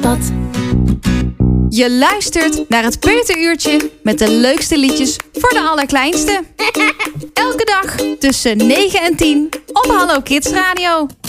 zwembad. Je luistert naar het Peuteruurtje met de leukste liedjes voor de allerkleinste. Elke dag tussen 9 en 10 op Hallo Kids Radio.